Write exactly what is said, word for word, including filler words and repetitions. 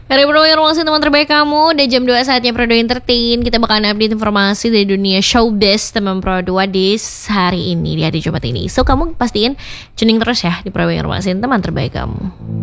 Hari Pro Informasi teman terbaik kamu. Udah jam dua saatnya Pro dua Entertain. Kita bakalan update informasi dari dunia showbiz teman Pro dua di hari ini, di hari Jumat ini. So kamu pastiin tuning terus ya di Pro Informasi teman terbaik kamu.